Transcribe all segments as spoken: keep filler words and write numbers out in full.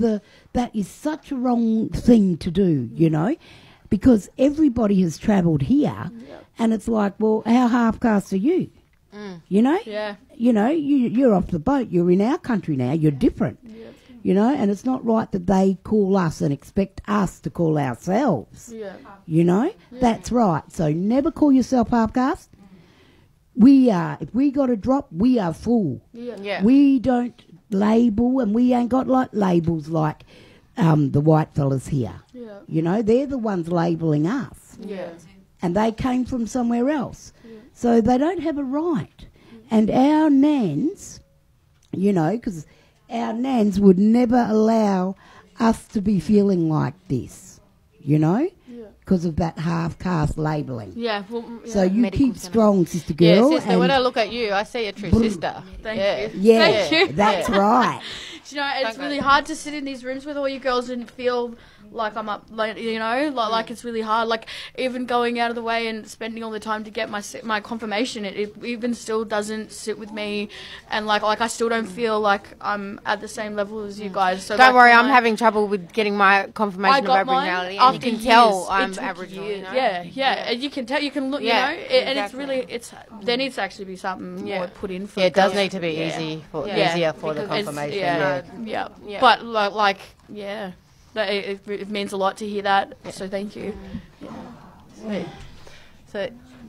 the that is such a wrong thing to do, you know, because everybody has travelled here, yep. and it's like, well, how half caste are you? Mm. You know, yeah, you know, you you're off the boat. You're in our country now. You're different, yep. you know, and it's not right that they call us and expect us to call ourselves. Yeah. You know, yeah. that's right. So never call yourself half caste. We are. If we got a drop, we are full. Yeah. yeah. We don't label, and we ain't got like labels like um, the white fellas here. Yeah. You know, they're the ones labelling us. Yeah. And they came from somewhere else. Yeah. So they don't have a right. And our nans, you know, because our nans would never allow us to be feeling like this, you know, because yeah. of that half-caste labelling. Yeah. Well, yeah. So you Medical keep center. strong, sister girl. Yeah, sister, when I look at you, I see a true brr. sister. Thank yeah. you. Yeah, Thank you. that's right. You know, it's really hard to sit in these rooms with all you girls and feel like I'm up, like, you know, like, like it's really hard. Like, even going out of the way and spending all the time to get my my confirmation, it, it even still doesn't sit with me, and like like I still don't feel like I'm at the same level as you guys. So don't like, worry, I'm I, having trouble with getting my confirmation of Aboriginality, and you can years. tell I'm Aboriginal. Years. You know? Yeah, yeah, yeah, and you can tell, you can look, yeah, you know, exactly. and it's really, it's there needs to actually be something yeah. more put in for. Yeah, it does girls. need to be yeah. easy for yeah. easier for the confirmation. Yeah, yeah, yeah, yeah. But like, like, yeah. It, it, it means a lot to hear that, yeah. so thank you. Yeah. Sweet. So,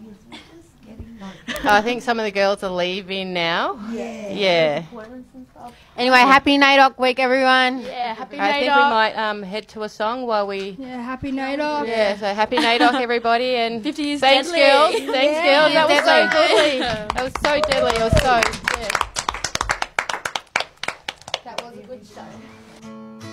I think some of the girls are leaving now. Yeah. Yeah. Anyway, happy NAIDOC week, everyone. Yeah, happy NAIDOC. I think we might um, head to a song while we... Yeah, happy NAIDOC. Yeah, so happy NAIDOC, everybody. And fifty years thanks, deadly. girls. Thanks, yeah. girls. That was Deadly. so deadly. That was so deadly. It was so... Yeah. That was a good show.